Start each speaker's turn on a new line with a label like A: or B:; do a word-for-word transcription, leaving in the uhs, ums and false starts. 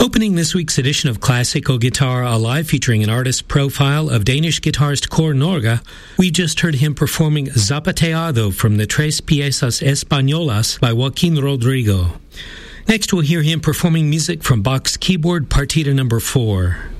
A: Opening this week's edition of Classical Guitar Alive, featuring an artist profile of Danish guitarist Cor Norga, we just heard him performing Zapateado from the Tres Piezas Españolas by Joaquin Rodrigo. Next, we'll hear him performing music from Bach's Keyboard Partita number four.